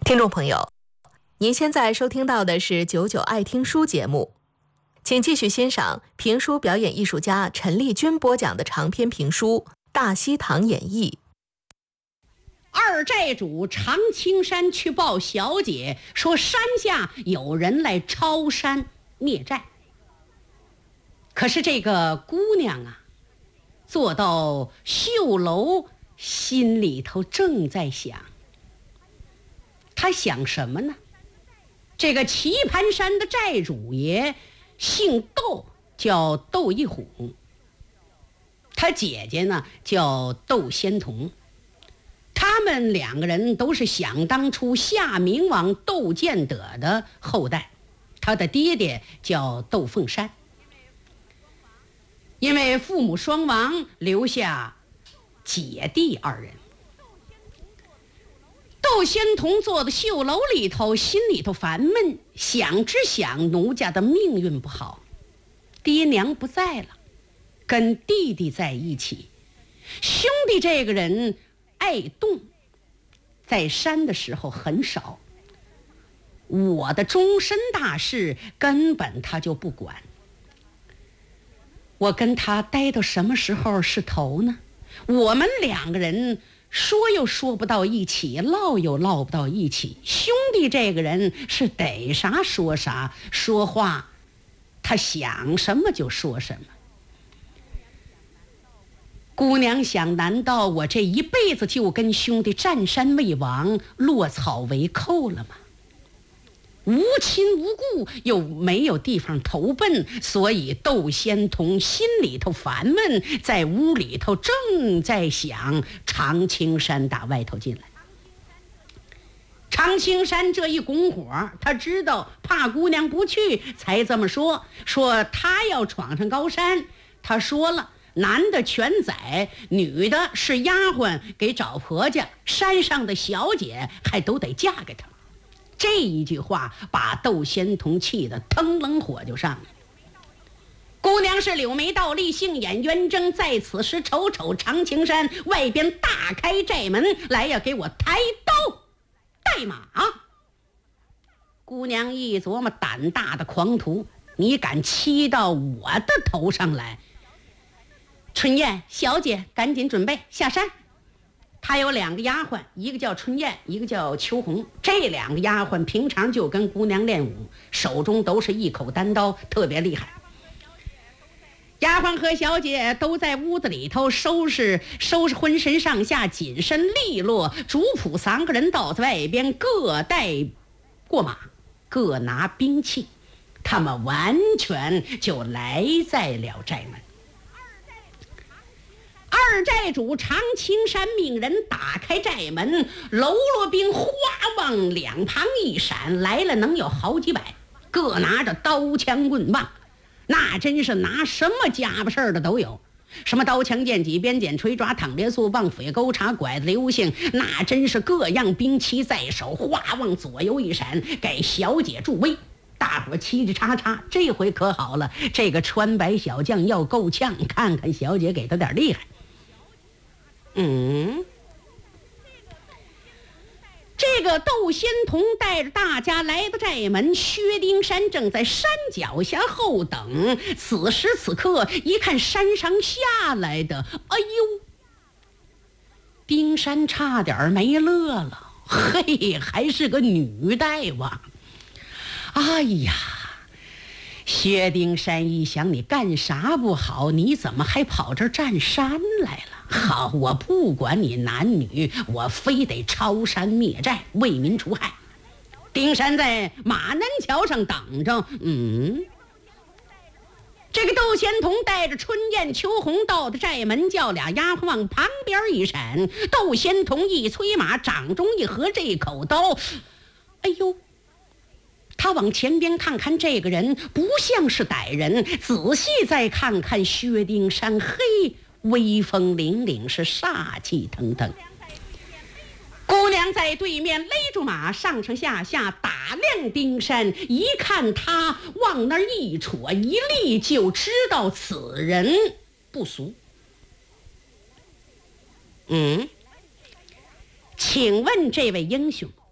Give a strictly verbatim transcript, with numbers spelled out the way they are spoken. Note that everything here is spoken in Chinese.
听众朋友，您现在收听到的是九九爱听书节目，请继续欣赏评书表演艺术家陈丽君播讲的长篇评书《大西堂演义》。 二寨主常青山去报小姐，说山下有人来抄山灭寨。可是这个姑娘啊，坐到绣楼，心里头正在想，她想什么呢？这个棋盘山的寨主爷姓窦，叫窦一虎，他姐姐呢叫窦仙童。他们两个人都是想当初夏明王窦建德的后代，他的爹爹叫窦凤山。因为父母双亡，留下姐弟二人。窦仙童坐在绣楼里头，心里头烦闷，想只想奴家的命运不好，爹娘不在了，跟弟弟在一起。兄弟这个人爱动，在山的时候很少，我的终身大事根本他就不管。我跟他待到什么时候是头呢？我们两个人说又说不到一起，唠又唠不到一起。兄弟这个人是逮啥说啥，说话他想什么就说什么。姑娘想，难道我这一辈子就跟兄弟占山为王，落草为寇了吗？无亲无故，又没有地方投奔，所以窦仙童心里头烦闷，在屋里头正在想常青山打外头进来。常青山这一拱火，他知道怕姑娘不去，才这么说，说他要闯上高山。他说了，男的全宰，女的是丫鬟给找婆家，山上的小姐还都得嫁给他。这一句话把窦仙童气得腾冷火就上了。姑娘是柳眉倒立，杏眼圆睁，在此时瞅瞅常青山外边大开寨门来，要给我抬刀带马。姑娘一琢磨，胆大的狂徒，你敢骑到我的头上来？春燕小姐赶紧准备下山。她有两个丫鬟，一个叫春燕，一个叫秋红。这两个丫鬟平常就跟姑娘练武，手中都是一口单刀，特别厉害。丫鬟和小姐都在屋子里头收拾收拾浑身上下紧身利落，主仆三个人倒在外边，各带过马，各拿兵器，他们完全就来在了寨门。二寨主常青山命人打开寨门，喽啰兵花往两旁一闪，来了能有好几百，各拿着刀枪棍棒，那真是拿什么家伙事儿的都有，什么刀枪剑戟鞭锏锤抓躺别树棒斧钩叉拐子流星，那真是各样兵器在手，花往左右一闪，给小姐助威。大伙嘁嘁喳喳，这回可好了，这个川白小将要够呛，看看小姐给他点厉害。嗯，这个窦仙童带着大家来到寨门，薛丁山正在山脚下候等。此时此刻一看山上下来的，哎呦，丁山差点没乐了，嘿，还是个女大王。哎呀，薛丁山一想，你干啥不好，你怎么还跑这儿占山来了？好，我不管你男女，我非得抄山灭寨，为民除害。丁山在马南桥上等着。嗯，这个窦仙童带着春燕秋红到的寨门，叫俩丫鬟往旁边一闪，窦仙童一催马，掌中一合这口刀，哎呦，他往前边看看，这个人不像是歹人，仔细再看看薛丁山，嘿，威风凛凛，是煞气腾腾。姑娘在对面勒住马，上上下下打量丁山，一看他往那儿一戳一立，就知道此人不俗。嗯，请问这位英雄，